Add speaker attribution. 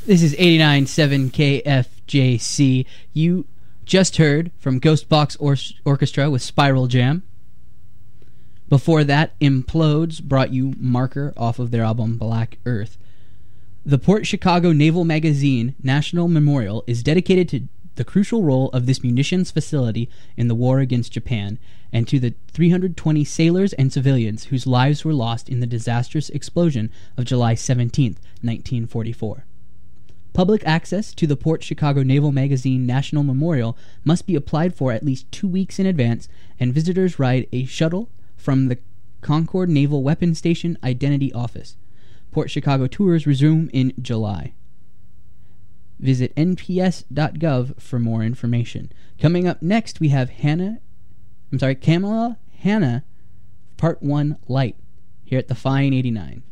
Speaker 1: This is 89.7 KFJC. You just heard from Ghost Box Orchestra with Spiral Jam. Before that, Implodes brought you Marker off of their album Black Earth. The Port Chicago Naval Magazine National Memorial is dedicated to the crucial role of this munitions facility in the war against Japan, and to the 320 sailors and civilians whose lives were lost in the disastrous explosion of July 17, 1944. Public access to the Port Chicago Naval Magazine National Memorial must be applied for at least 2 weeks in advance, and visitors ride a shuttle from the Concord Naval Weapons Station Identity Office. Port Chicago tours resume in July. Visit nps.gov for more information. Coming up next, we have Kamala Hanna, Part 1 Light, here at the Fine 89.